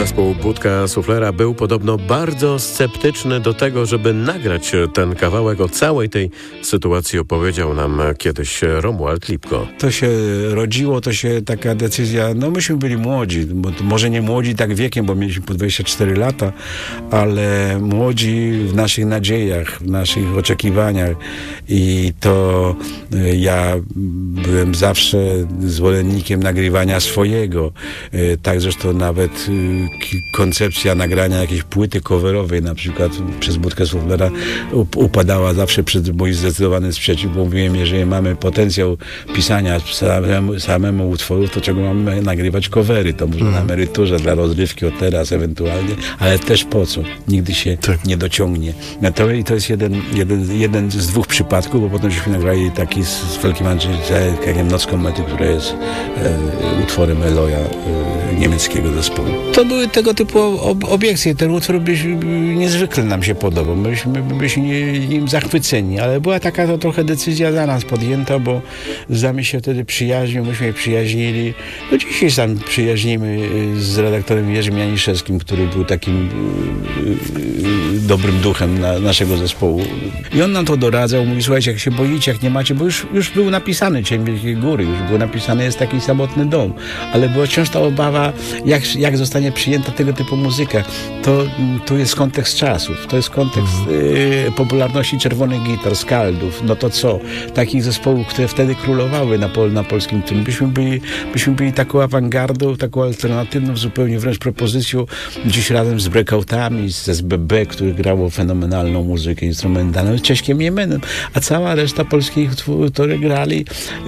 Zespół Budka Suflera był podobno bardzo sceptyczny do tego, żeby nagrać ten kawałek. O całej tej sytuacji opowiedział nam kiedyś Romuald Lipko. To się rodziło, taka decyzja, myśmy byli młodzi, bo może nie młodzi tak wiekiem, bo mieliśmy po 24 lata, ale młodzi w naszych nadziejach, w naszych oczekiwaniach i to ja byłem zawsze zwolennikiem nagrywania swojego. Tak zresztą nawet koncepcja nagrania jakiejś płyty coverowej, na przykład przez Budkę Suflera, upadała zawsze przed mój zdecydowany sprzeciw, bo mówiłem, jeżeli mamy potencjał pisania samemu utworów, to czego mamy nagrywać covery? To może na emeryturze, dla rozrywki od teraz ewentualnie, ale też po co? Nigdy się nie dociągnie. I to jest jeden z dwóch przypadków, bo potem żeśmy nagrali taki z Felkiem Andrzejczykiem Nocką Mety, która jest utworem Eloja, niemieckiego zespołu. To były tego typu obiekcje. Ten utwór niezwykle nam się podobał. Byliśmy nim zachwyceni, ale była taka to trochę decyzja za nas podjęta, bo znamy się wtedy przyjaźnią, myśmy przyjaźnili. Dzisiaj sam przyjaźnimy z redaktorem Jerzym Janiszewskim, który był takim dobrym duchem naszego zespołu. I on nam to doradzał, mówi, słuchajcie, jak się boicie, jak nie macie, bo już był napisany Cień Wielkiej Góry, już był napisany Jest taki samotny dom, ale była wciąż ta obawa, jak zostanie przyjęta tego typu muzyka. To jest kontekst czasów, to jest kontekst popularności Czerwonych Gitar, Skaldów, no to co? Takich zespołów, które wtedy królowały na polskim tym. Byśmy byli taką awangardą, taką alternatywną zupełnie wręcz propozycją, dziś razem z Breakoutami, z SBB, które grało fenomenalną muzykę instrumentalną, z Cieśkiem Jemenem, a cała reszta polskich utworów, które grali,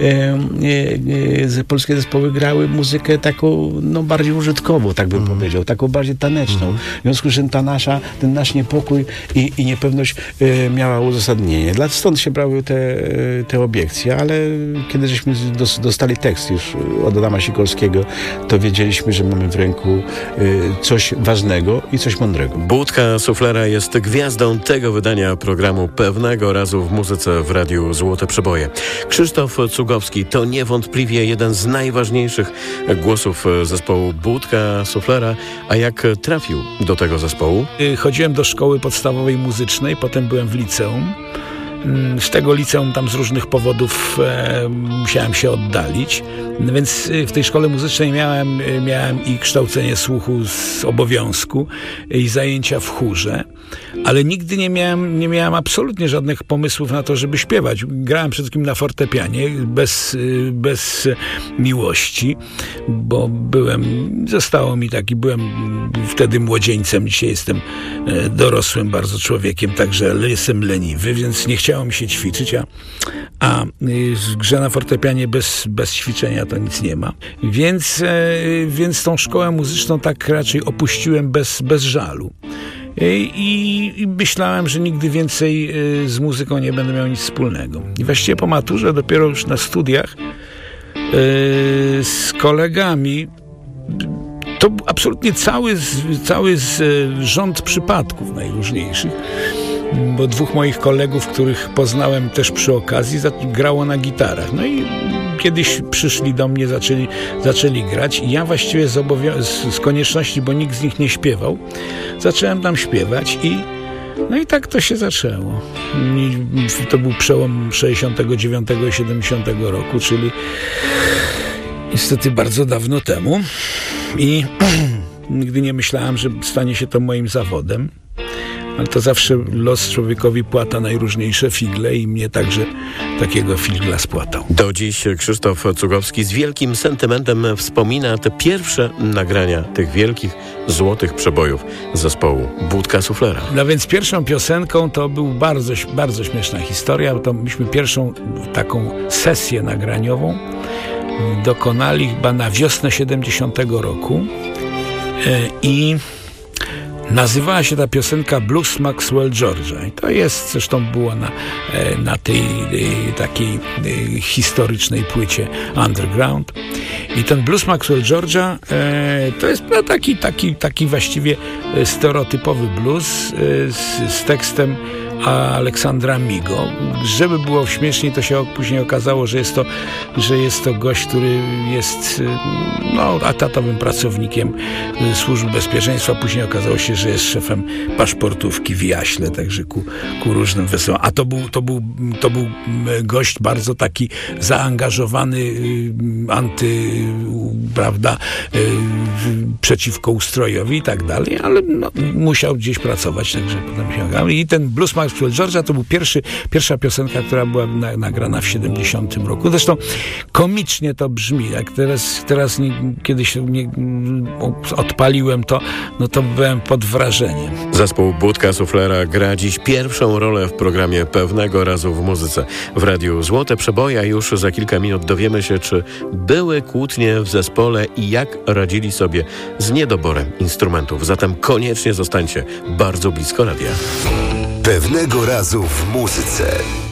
polskie zespoły grały muzykę taką, bardziej użytkową, tak bym powiedział, taką bardziej taneczną. W związku z czym ten nasz niepokój i niepewność miała uzasadnienie. Stąd się brały te obiekcje, ale kiedy żeśmy dostali tekst już od Adama Sikorskiego, to wiedzieliśmy, że mamy w ręku coś ważnego i coś mądrego. Budka Suflera jest gwiazdą tego wydania programu Pewnego Razu w muzyce w Radiu Złote Przeboje. Krzysztof Cugowski to niewątpliwie jeden z najważniejszych głosów zespołu Budka Suflera. A jak trafił do tego zespołu? Chodziłem do szkoły podstawowej muzycznej, potem byłem w liceum. Z tego liceum tam z różnych powodów musiałem się oddalić, więc w tej szkole muzycznej miałem i kształcenie słuchu z obowiązku i zajęcia w chórze, ale nigdy nie miałem absolutnie żadnych pomysłów na to, żeby śpiewać. Grałem przede wszystkim na fortepianie bez miłości, bo byłem wtedy młodzieńcem, dzisiaj jestem dorosłym bardzo człowiekiem, także jestem leniwy, więc nie chciałem się ćwiczyć, a w grze na fortepianie bez ćwiczenia to nic nie ma. Więc tą szkołę muzyczną tak raczej opuściłem bez żalu. I myślałem, że nigdy więcej z muzyką nie będę miał nic wspólnego. I właściwie po maturze, dopiero już na studiach z kolegami, to absolutnie cały rząd przypadków najróżniejszych, bo dwóch moich kolegów, których poznałem też przy okazji, grało na gitarach. No i kiedyś przyszli do mnie, zaczęli grać i ja właściwie z konieczności, bo nikt z nich nie śpiewał, zacząłem tam śpiewać i tak to się zaczęło. I to był przełom 69 i 70 roku, czyli niestety bardzo dawno temu i nigdy nie myślałem, że stanie się to moim zawodem. Ale to zawsze los człowiekowi płata najróżniejsze figle i mnie także takiego figla spłatał. Do dziś Krzysztof Cugowski z wielkim sentymentem wspomina te pierwsze nagrania tych wielkich, złotych przebojów zespołu Budka Suflera. No więc pierwszą piosenką to był bardzo, bardzo śmieszna historia, bo to myśmy pierwszą taką sesję nagraniową dokonali chyba na wiosnę 70 roku i nazywała się ta piosenka Blues Maxwell Georgia. I to jest, zresztą było na tej takiej historycznej płycie Underground. I ten Blues Maxwell Georgia to jest taki właściwie stereotypowy blues z tekstem Aleksandra Migo. Żeby było śmieszniej, to się później okazało, że jest to gość, który jest etatowym pracownikiem Służby Bezpieczeństwa. Później okazało się, że jest szefem paszportówki w Jaśle, także ku różnym wesołom. A to był gość bardzo taki zaangażowany przeciwko ustrojowi i tak dalej, ale musiał gdzieś pracować, także potem się ogarnął. I ten Blues Maxwell George'a to był pierwsza piosenka, która była nagrana w 70 roku. Zresztą komicznie to brzmi. Jak teraz kiedyś odpaliłem to, to byłem pod wrażeniem. Zespół Budka Suflera gra dziś pierwszą rolę w programie Pewnego Razu w muzyce w Radiu Złote Przeboje. Już za kilka minut dowiemy się, czy były kłótnie w zespole i jak radzili sobie z niedoborem instrumentów. Zatem koniecznie zostańcie bardzo blisko radia. Pewnego Razu w muzyce.